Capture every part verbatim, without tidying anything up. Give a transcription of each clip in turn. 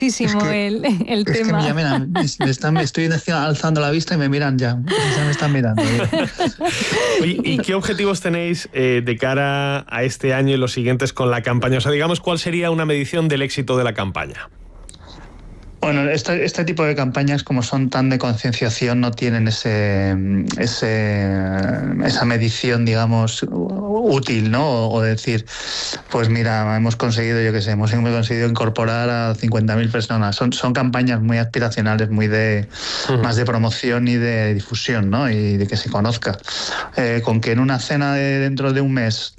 Es que, el, el es tema. que ya, mira, me, me, están, me estoy alzando la vista y me miran ya. Ya me están mirando. Oye, ¿y qué objetivos tenéis eh, de cara a este año y los siguientes con la campaña? O sea, digamos, ¿cuál sería una medición del éxito de la campaña? Bueno, este, este tipo de campañas, como son tan de concienciación, no tienen ese, ese, esa medición, digamos, útil, ¿no? O, o decir, pues mira, hemos conseguido, yo qué sé, hemos conseguido incorporar a cincuenta mil personas. Son, son campañas muy aspiracionales, muy de uh-huh. más de promoción y de difusión, ¿no? Y de que se conozca. Eh, con que en una cena de dentro de un mes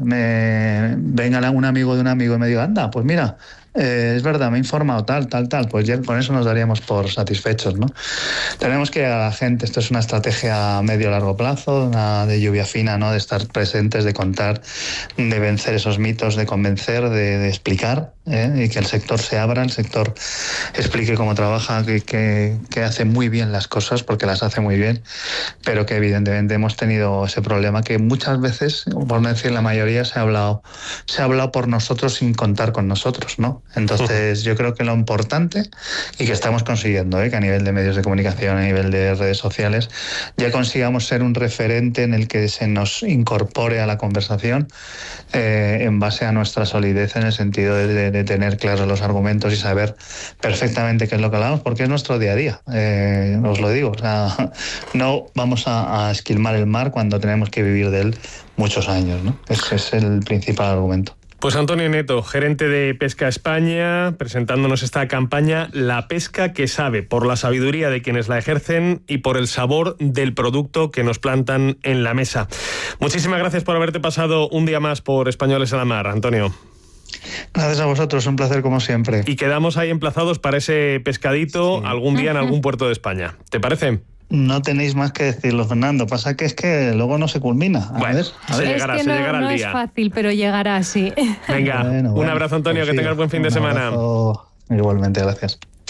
me venga un amigo de un amigo y me diga, anda, pues mira, Eh, es verdad, me he informado tal, tal, tal, pues ya con eso nos daríamos por satisfechos, ¿no? Tenemos que a la gente, esto es una estrategia a medio largo plazo, una de lluvia fina, ¿no? De estar presentes, de contar, de vencer esos mitos, de convencer, de, de explicar, ¿eh? Y que el sector se abra, el sector explique cómo trabaja, que, que, que hace muy bien las cosas, porque las hace muy bien, pero que evidentemente hemos tenido ese problema que muchas veces, por no decir la mayoría, se ha hablado, se ha hablado por nosotros sin contar con nosotros, ¿no? Entonces yo creo que lo importante y que estamos consiguiendo, ¿eh? Que a nivel de medios de comunicación, a nivel de redes sociales, ya consigamos ser un referente en el que se nos incorpore a la conversación eh, en base a nuestra solidez, en el sentido de, de, de tener claros los argumentos y saber perfectamente qué es lo que hablamos, porque es nuestro día a día, eh, os lo digo, o sea, no vamos a, a esquilmar el mar cuando tenemos que vivir de él muchos años, ¿no? Ese es el principal argumento. Pues Antonio Nieto, gerente de Pesca España, presentándonos esta campaña La pesca que sabe, por la sabiduría de quienes la ejercen y por el sabor del producto que nos plantan en la mesa. Muchísimas gracias por haberte pasado un día más por Españoles a la Mar, Antonio. Gracias a vosotros, un placer como siempre. Y quedamos ahí emplazados para ese pescadito sí. algún día en algún puerto de España. ¿Te parece? No tenéis más que decirlo, Fernando. Pasa que es que luego no se culmina. A bueno, ver, a ver. Se llegará, es que se no, llegará no al día. Es fácil, pero llegará, sí. Venga, bueno, bueno, un abrazo, Antonio, pues que sí, tengas buen fin de semana. Abrazo, igualmente, gracias.